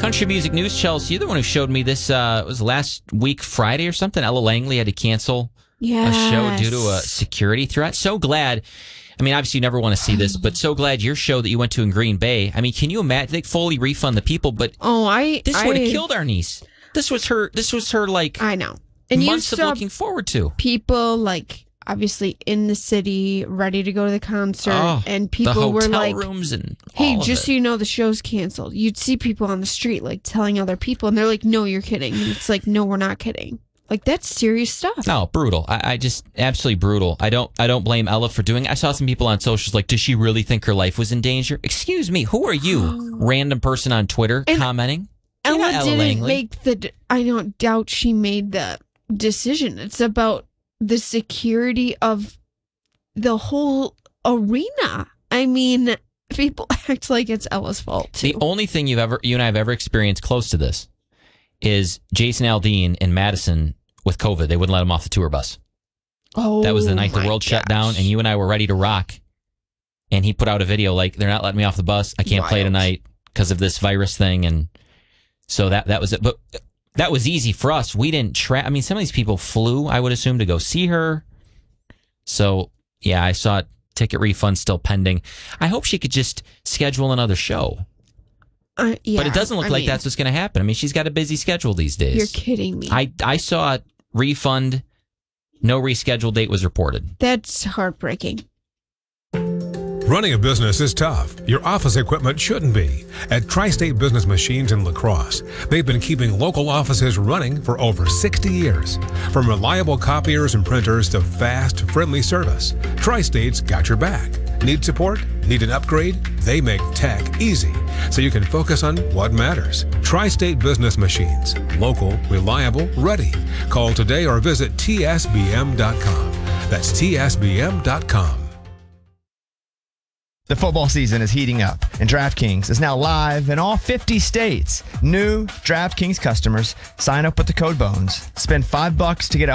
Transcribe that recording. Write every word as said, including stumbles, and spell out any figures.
Country music news, Chelsea. You're the one who showed me this. Uh, it was last week, Friday or something. Ella Langley had to cancel yes. a show due to a security threat. So glad. I mean, obviously, you never want to see this, but so glad your show that you went to in Green Bay. I mean, can you imagine? They fully refund the people, but oh, I this I, would have killed our niece. This was her. This was her like. I know. And months you of looking forward to. People like obviously in the city, ready to go to the concert, oh, and people the were hotel like, rooms and "Hey, all of just it. so you know, the show's canceled." You'd see people on the street like telling other people, and they're like, "No, you're kidding." And it's like, "No, we're not kidding." Like that's serious stuff. No, brutal. I, I just absolutely brutal. I don't. I don't blame Ella for doing it. I saw some people on socials like, "Does she really think her life was in danger?" Excuse me, who are you, random person on Twitter and commenting? Ella, Ella didn't Langley. make the. I don't doubt she made the decision. It's about the security of the whole arena. I mean, people act like it's Ella's fault too. The only thing you've ever, you and I have ever experienced close to this is Jason Aldean in Madison with COVID. They wouldn't let him off the tour bus. Oh, that was the night the my world gosh. shut down, and you and I were ready to rock. And he put out a video like, "They're not letting me off the bus. I can't Wild. play tonight because of this virus thing." And so that that was it. But that was easy for us. We didn't track. I mean, some of these people flew, I would assume, to go see her. So, yeah, I saw ticket refund still pending. I hope she could just schedule another show. Uh, yeah, but it doesn't look I like mean, that's what's going to happen. I mean, she's got a busy schedule these days. You're kidding me. I, I saw refund, no rescheduled date was reported. That's heartbreaking. Running a business is tough. Your office equipment shouldn't be. At Tri-State Business Machines in La Crosse, they've been keeping local offices running for over sixty years. From reliable copiers and printers to fast, friendly service, Tri-State's got your back. Need support? Need an upgrade? They make tech easy, so you can focus on what matters. Tri-State Business Machines. Local, reliable, ready. Call today or visit T S B M dot com. That's T S B M dot com. The football season is heating up, and DraftKings is now live in all fifty states. New DraftKings customers sign up with the code BONES. Spend five bucks to get a